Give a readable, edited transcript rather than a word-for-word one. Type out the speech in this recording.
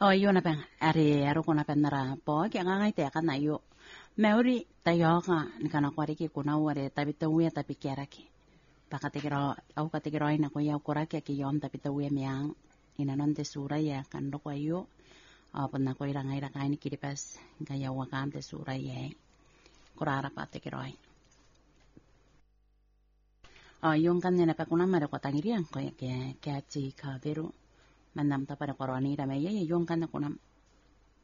Yo na peng are ko na pen nara po kya ngai te kana yo. Meuri tayo ka ni kana kwari ki kuna ware tapi tawi tapi kera ki. Pakatikiro au katikiro ina ko ya kora ki yon tapi tawi miang ina non te sura ya kan ro ko yo. Apun na ko ira ngai ra kaini kiripas gaya wakan te sura ye. Kurara patikiro ai. Yung kan nena pa kuna mara ko tangirian ko ke chi ka veru. Mandam ta para koroni ra me ye yung kan na kuna